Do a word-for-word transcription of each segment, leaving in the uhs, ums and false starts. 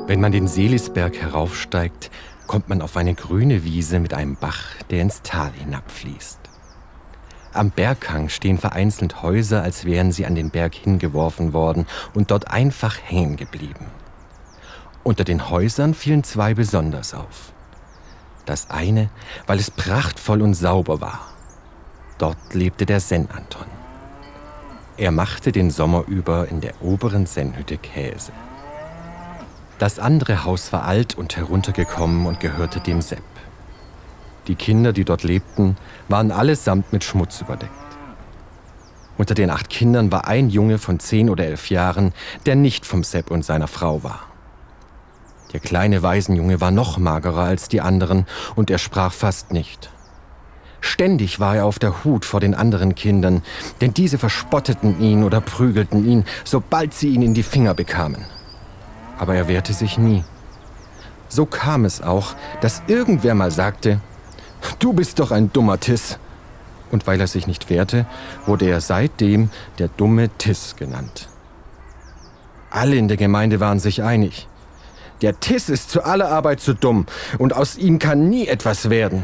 Wenn man den Seelisberg heraufsteigt, kommt man auf eine grüne Wiese mit einem Bach, der ins Tal hinabfließt. Am Berghang stehen vereinzelt Häuser, als wären sie an den Berg hingeworfen worden und dort einfach hängen geblieben. Unter den Häusern fielen zwei besonders auf. Das eine, weil es prachtvoll und sauber war. Dort lebte der Zen-Anton. Er machte den Sommer über in der oberen Zen-Hütte Käse. Das andere Haus war alt und heruntergekommen und gehörte dem Sepp. Die Kinder, die dort lebten, waren allesamt mit Schmutz überdeckt. Unter den acht Kindern war ein Junge von zehn oder elf Jahren, der nicht vom Sepp und seiner Frau war. Der kleine Waisenjunge war noch magerer als die anderen und er sprach fast nicht. Ständig war er auf der Hut vor den anderen Kindern, denn diese verspotteten ihn oder prügelten ihn, sobald sie ihn in die Finger bekamen. Aber er wehrte sich nie. So kam es auch, dass irgendwer mal sagte: »Du bist doch ein dummer Tiss.« Und weil er sich nicht wehrte, wurde er seitdem der dumme Tiss genannt. Alle in der Gemeinde waren sich einig. Der Tiss ist zu aller Arbeit zu dumm und aus ihm kann nie etwas werden.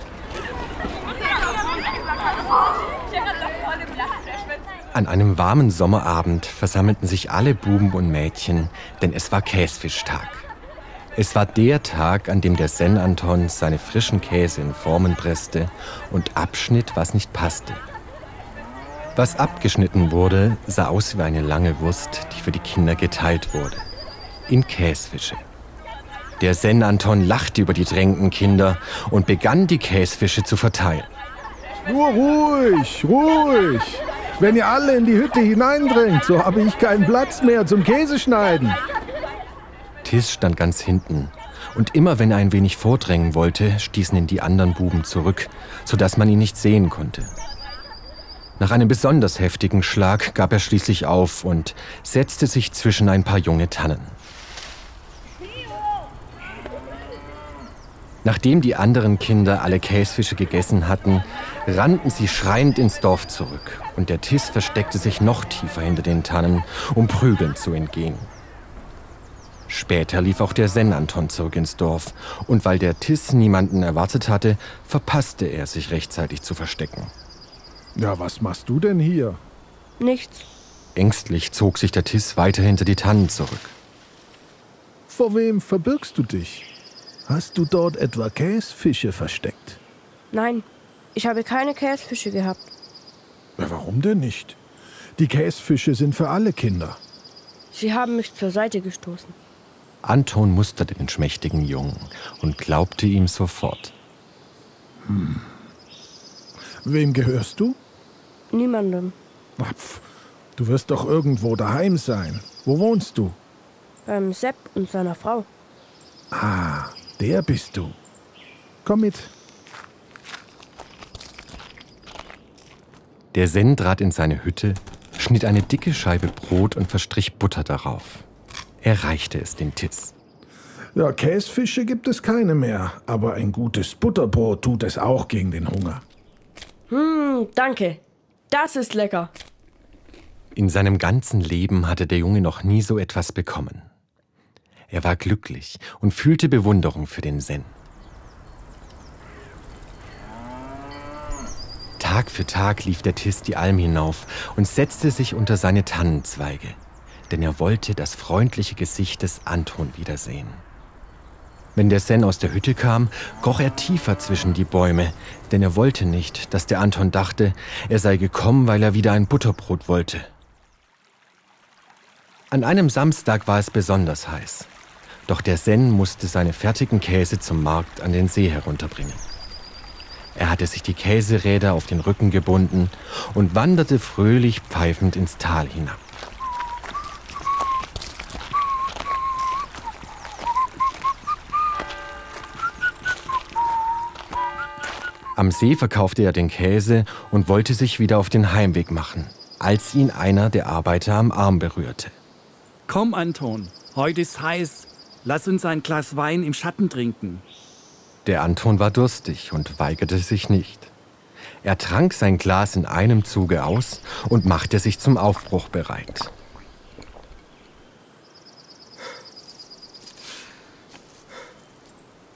An einem warmen Sommerabend versammelten sich alle Buben und Mädchen, denn es war Käsfischtag. Es war der Tag, an dem der Zen-Anton seine frischen Käse in Formen presste und abschnitt, was nicht passte. Was abgeschnitten wurde, sah aus wie eine lange Wurst, die für die Kinder geteilt wurde. In Käsfische. Der Zen-Anton lachte über die drängenden Kinder und begann, die Käsfische zu verteilen. Nur ruhig, ruhig! Wenn ihr alle in die Hütte hineindrängt, so habe ich keinen Platz mehr zum Käseschneiden. Tiss stand ganz hinten. Und immer wenn er ein wenig vordrängen wollte, stießen ihn die anderen Buben zurück, sodass man ihn nicht sehen konnte. Nach einem besonders heftigen Schlag gab er schließlich auf und setzte sich zwischen ein paar junge Tannen. Nachdem die anderen Kinder alle Käsfische gegessen hatten, rannten sie schreiend ins Dorf zurück und der Tiss versteckte sich noch tiefer hinter den Tannen, um Prügeln zu entgehen. Später lief auch der Zen-Anton zurück ins Dorf und weil der Tiss niemanden erwartet hatte, verpasste er, sich rechtzeitig zu verstecken. Ja, was machst du denn hier? Nichts. Ängstlich zog sich der Tiss weiter hinter die Tannen zurück. Vor wem verbirgst du dich? Hast du dort etwa Käsfische versteckt? Nein, ich habe keine Käsfische gehabt. Ja, warum denn nicht? Die Käsfische sind für alle Kinder. Sie haben mich zur Seite gestoßen. Anton musterte den schmächtigen Jungen und glaubte ihm sofort. Hm. Wem gehörst du? Niemandem. Ach, pf, du wirst doch irgendwo daheim sein. Wo wohnst du? Beim Sepp und seiner Frau. Ah, der bist du. Komm mit. Der Zen trat in seine Hütte, schnitt eine dicke Scheibe Brot und verstrich Butter darauf. Er reichte es dem Tiss. Ja, Käsfische gibt es keine mehr, aber ein gutes Butterbrot tut es auch gegen den Hunger. Hm, danke. Das ist lecker. In seinem ganzen Leben hatte der Junge noch nie so etwas bekommen. Er war glücklich und fühlte Bewunderung für den Zen. Tag für Tag lief der Tiss die Alm hinauf und setzte sich unter seine Tannenzweige, denn er wollte das freundliche Gesicht des Anton wiedersehen. Wenn der Zen aus der Hütte kam, kroch er tiefer zwischen die Bäume, denn er wollte nicht, dass der Anton dachte, er sei gekommen, weil er wieder ein Butterbrot wollte. An einem Samstag war es besonders heiß, doch der Zen musste seine fertigen Käse zum Markt an den See herunterbringen. Er hatte sich die Käseräder auf den Rücken gebunden und wanderte fröhlich pfeifend ins Tal hinab. Am See verkaufte er den Käse und wollte sich wieder auf den Heimweg machen, als ihn einer der Arbeiter am Arm berührte. Komm, Anton, heute ist heiß. Lass uns ein Glas Wein im Schatten trinken. Der Anton war durstig und weigerte sich nicht. Er trank sein Glas in einem Zuge aus und machte sich zum Aufbruch bereit.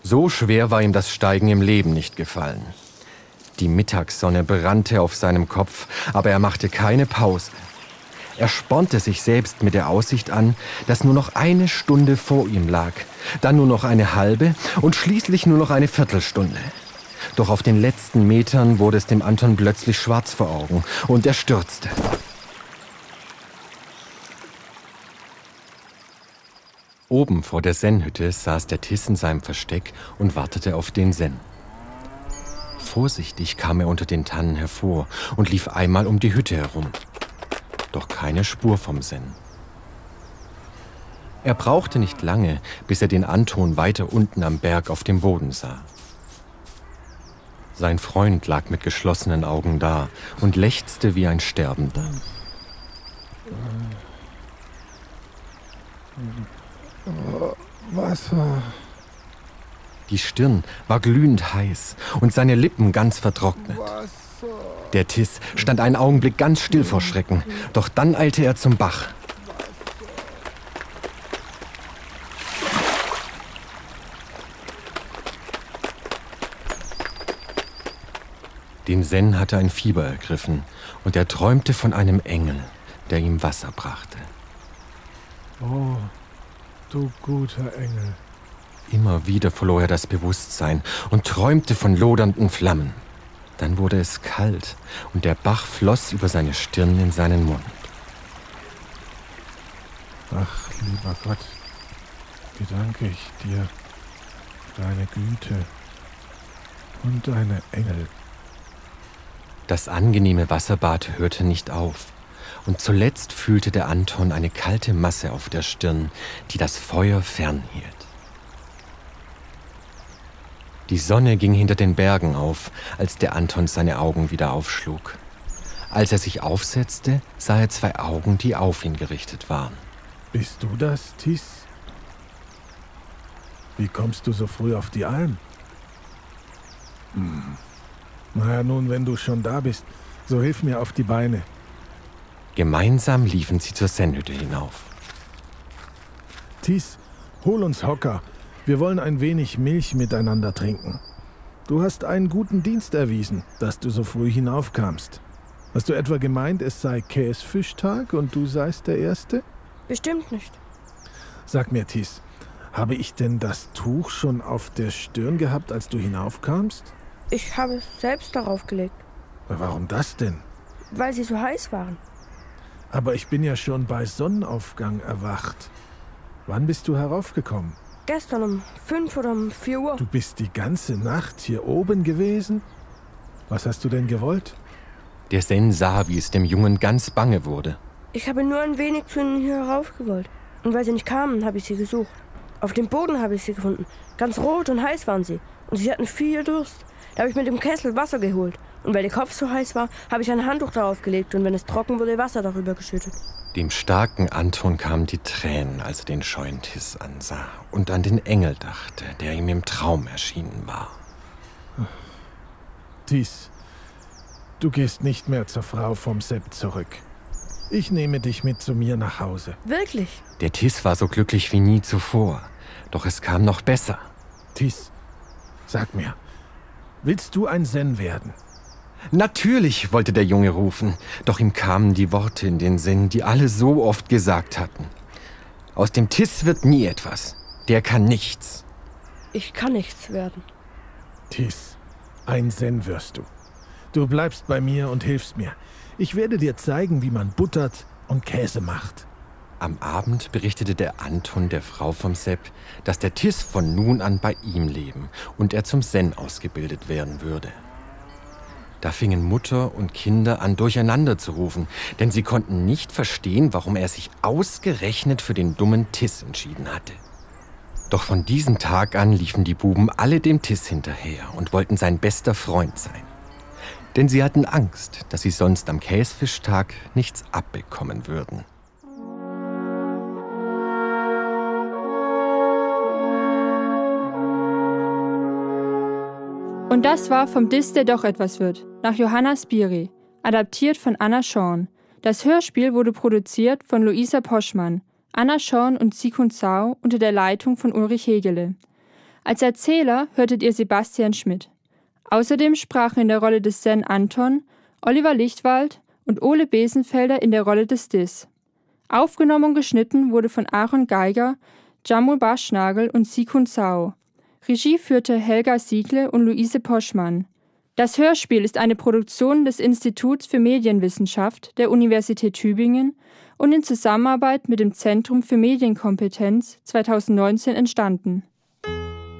So schwer war ihm das Steigen im Leben nicht gefallen. Die Mittagssonne brannte auf seinem Kopf, aber er machte keine Pause. Er spornte sich selbst mit der Aussicht an, dass nur noch eine Stunde vor ihm lag, dann nur noch eine halbe und schließlich nur noch eine Viertelstunde. Doch auf den letzten Metern wurde es dem Anton plötzlich schwarz vor Augen und er stürzte. Oben vor der Sennhütte saß der Tiss in seinem Versteck und wartete auf den Senn. Vorsichtig kam er unter den Tannen hervor und lief einmal um die Hütte herum. Doch keine Spur vom Senn. Er brauchte nicht lange, bis er den Anton weiter unten am Berg auf dem Boden sah. Sein Freund lag mit geschlossenen Augen da und lechzte wie ein Sterbender. Wasser. Die Stirn war glühend heiß und seine Lippen ganz vertrocknet. Der Tiss stand einen Augenblick ganz still vor Schrecken, doch dann eilte er zum Bach. Den Senn hatte ein Fieber ergriffen und er träumte von einem Engel, der ihm Wasser brachte. Oh, du guter Engel. Immer wieder verlor er das Bewusstsein und träumte von lodernden Flammen. Dann wurde es kalt und der Bach floss über seine Stirn in seinen Mund. Ach, lieber Gott, wie danke ich dir für deine Güte und deine Engel. Das angenehme Wasserbad hörte nicht auf und zuletzt fühlte der Anton eine kalte Masse auf der Stirn, die das Feuer fernhielt. Die Sonne ging hinter den Bergen auf, als der Anton seine Augen wieder aufschlug. Als er sich aufsetzte, sah er zwei Augen, die auf ihn gerichtet waren. Bist du das, Tiss? Wie kommst du so früh auf die Alm? Hm. Na ja, nun, wenn du schon da bist, so hilf mir auf die Beine. Gemeinsam liefen sie zur Sennhütte hinauf. Tiss, hol uns Hocker. Wir wollen ein wenig Milch miteinander trinken. Du hast einen guten Dienst erwiesen, dass du so früh hinaufkamst. Hast du etwa gemeint, es sei Käsfischtag und du seist der Erste? Bestimmt nicht. Sag mir, Tiss, habe ich denn das Tuch schon auf der Stirn gehabt, als du hinaufkamst? Ich habe es selbst darauf gelegt. Warum das denn? Weil sie so heiß waren. Aber ich bin ja schon bei Sonnenaufgang erwacht. Wann bist du heraufgekommen? Gestern um fünf oder um vier Uhr. Du bist die ganze Nacht hier oben gewesen? Was hast du denn gewollt? Der Senn sah, wie es dem Jungen ganz bange wurde. Ich habe nur ein wenig zu ihnen hier heraufgewollt. Und weil sie nicht kamen, habe ich sie gesucht. Auf dem Boden habe ich sie gefunden. Ganz rot und heiß waren sie. Und sie hatten viel Durst. Da habe ich mit dem Kessel Wasser geholt. Und weil der Kopf so heiß war, habe ich ein Handtuch darauf gelegt und wenn es trocken wurde, Wasser darüber geschüttet. Dem starken Anton kamen die Tränen, als er den scheuen Tiss ansah und an den Engel dachte, der ihm im Traum erschienen war. Tiss, du gehst nicht mehr zur Frau vom Sepp zurück. Ich nehme dich mit zu mir nach Hause. Wirklich? Der Tiss war so glücklich wie nie zuvor, doch es kam noch besser. Tiss, sag mir, willst du ein Senn werden? Natürlich, wollte der Junge rufen, doch ihm kamen die Worte in den Sinn, die alle so oft gesagt hatten. Aus dem Tiss wird nie etwas. Der kann nichts. Ich kann nichts werden. Tiss, ein Senn wirst du. Du bleibst bei mir und hilfst mir. Ich werde dir zeigen, wie man buttert und Käse macht. Am Abend berichtete der Anton der Frau vom Sepp, dass der Tiss von nun an bei ihm leben und er zum Senn ausgebildet werden würde. Da fingen Mutter und Kinder an, durcheinander zu rufen, denn sie konnten nicht verstehen, warum er sich ausgerechnet für den dummen Tiss entschieden hatte. Doch von diesem Tag an liefen die Buben alle dem Tiss hinterher und wollten sein bester Freund sein. Denn sie hatten Angst, dass sie sonst am Käsfischtag nichts abbekommen würden. Und das war Vom Diss, der doch etwas wird, nach Johanna Spiri, adaptiert von Anna Schorn. Das Hörspiel wurde produziert von Luisa Poschmann, Anna Schorn und Sikun Zau unter der Leitung von Ulrich Hegele. Als Erzähler hörtet ihr Sebastian Schmidt. Außerdem sprachen in der Rolle des Zen Anton, Oliver Lichtwald und Ole Besenfelder in der Rolle des Dis. Aufgenommen und geschnitten wurde von Aaron Geiger, Jamul Baschnagel und Sikun Zhao. Regie führte Helga Siegle und Luise Poschmann. Das Hörspiel ist eine Produktion des Instituts für Medienwissenschaft der Universität Tübingen und in Zusammenarbeit mit dem Zentrum für Medienkompetenz zweitausendneunzehn entstanden.